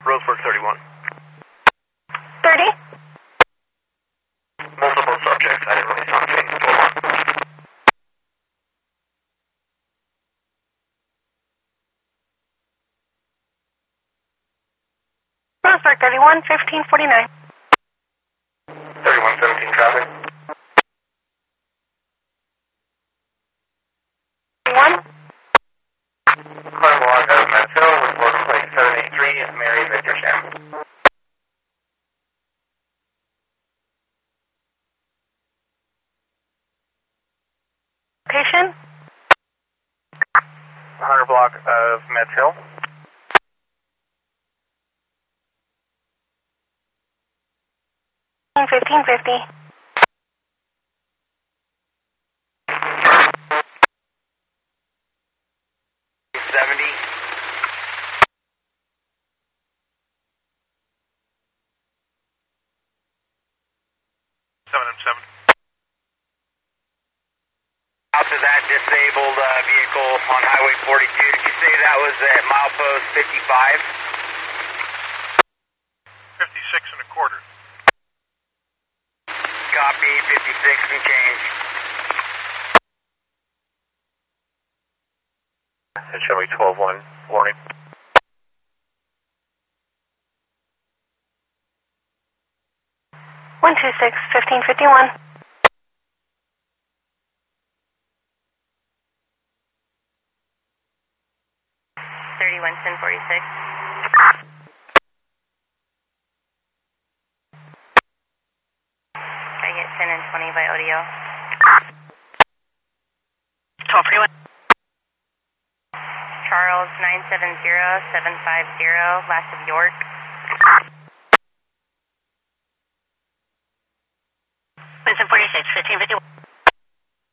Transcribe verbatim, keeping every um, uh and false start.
Roseburg thirty-one. thirty? Multiple subjects. I didn't really talk to anyone. Roseburg thirty-one, fifteen forty-nine. thirty-one seventeen traffic. One. Climb along out of Metro with Morgan Plate seven eighty-three, Mary Victor Sam. Patient? one hundred block of Metz Hill. fifteen fifty. seventy. seven M seven. Out to that disabled uh, vehicle on Highway forty-two. Did you say that was at milepost fifty-five? fifty-six and a quarter. Copy, fifty-six and change. Show me twelve one, warning. one two six, fifteen fifty-one. thirty-one ten forty-six. I get ten and twenty by audio. twelve forty-one. Charles nine seven zero seven five zero, last of York. Winston forty-six, fifteen fifty-one.